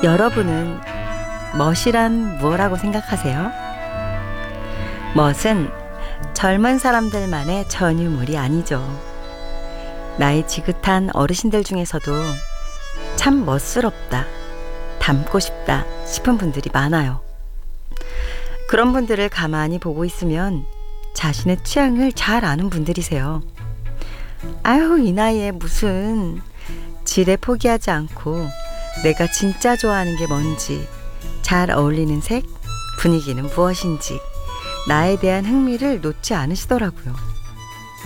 여러분은 멋이란 무엇라고 생각하세요? 멋은 젊은 사람들만의 전유물이 아니죠. 나이 지긋한 어르신들 중에서도 참 멋스럽다, 닮고 싶다 싶은 분들이 많아요. 그런 분들을 가만히 보고 있으면 자신의 취향을 잘 아는 분들이세요. 아유, 이 나이에 무슨, 지레 포기하지 않고 내가 진짜 좋아하는 게 뭔지, 잘 어울리는 색, 분위기는 무엇인지 나에 대한 흥미를 놓지 않으시더라고요.